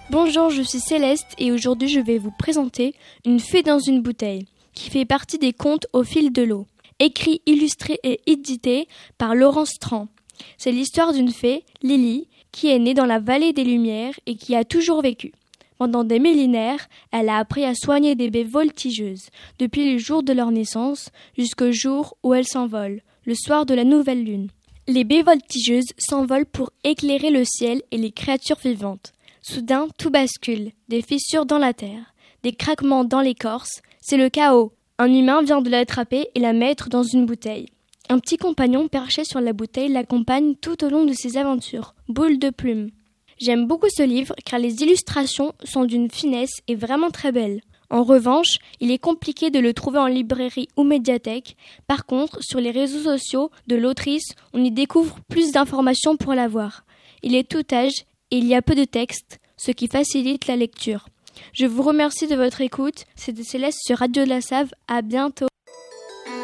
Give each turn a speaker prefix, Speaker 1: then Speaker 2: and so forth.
Speaker 1: Bonjour, je suis Céleste et aujourd'hui je vais vous présenter Une fée dans une bouteille, qui fait partie des contes au fil de l'eau. Écrit, illustré et édité par Laurence Tran. C'est l'histoire d'une fée, Lily, qui est née dans la vallée des Lumières et qui a toujours vécu. Pendant des millénaires, elle a appris à soigner des baies voltigeuses, depuis le jour de leur naissance jusqu'au jour où elles s'envolent, le soir de la nouvelle lune. Les baies voltigeuses s'envolent pour éclairer le ciel et les créatures vivantes. Soudain, tout bascule, des fissures dans la terre, des craquements dans l'écorce, c'est le chaos. Un humain vient de l'attraper et la mettre dans une bouteille. Un petit compagnon perché sur la bouteille l'accompagne tout au long de ses aventures, Boule de Plume. J'aime beaucoup ce livre car les illustrations sont d'une finesse et vraiment très belles. En revanche, il est compliqué de le trouver en librairie ou médiathèque. Par contre, sur les réseaux sociaux de l'autrice, on y découvre plus d'informations pour l'avoir. Il est tout âge et il y a peu de texte, ce qui facilite la lecture. Je vous remercie de votre écoute. C'était Céleste sur Radio de la Save. À bientôt.